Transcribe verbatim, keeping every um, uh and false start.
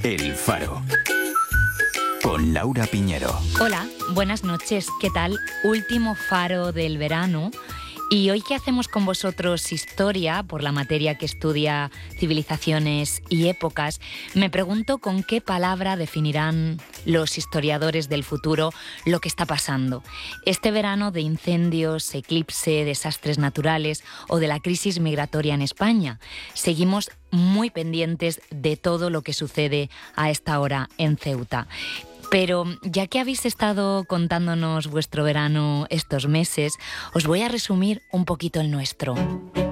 El Faro, con Laura Piñero. Hola, buenas noches. ¿Qué tal? Último Faro del verano. Y hoy que hacemos con vosotros historia, por la materia que estudia civilizaciones y épocas, me pregunto con qué palabra definirán los historiadores del futuro lo que está pasando. Este verano de incendios, eclipse, desastres naturales o de la crisis migratoria en España. Seguimos muy pendientes de todo lo que sucede a esta hora en Ceuta. Pero ya que habéis estado contándonos vuestro verano estos meses, os voy a resumir un poquito el nuestro.